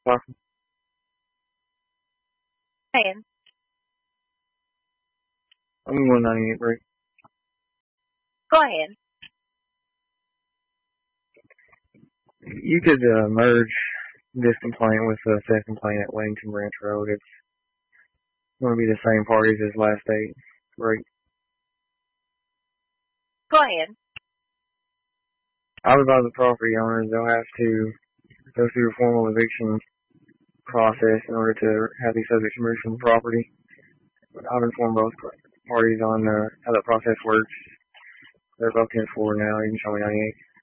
Welcome. Ahead. I'm 198 break. Go ahead. You could merge this complaint with the theft complaint at Wellington Branch Road. It's going to be the same parties as last date. Great. Go ahead. I would advise the property owners they'll have to go through a formal eviction process in order to have these subjects removed from the property. I've informed both parties on how that process works. They're both in for now. You can show me 98.